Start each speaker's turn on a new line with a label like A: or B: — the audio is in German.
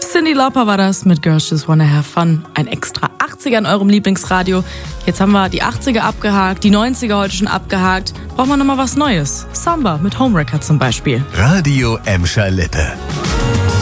A: Cyndi Lauper war das mit Girls Just Wanna Have Fun. Ein extra 80er in eurem Lieblingsradio. Jetzt haben wir die 80er abgehakt, die 90er heute schon abgehakt. Brauchen wir nochmal was Neues. Samba mit Homewrecker zum Beispiel.
B: Radio Emscher Lippe.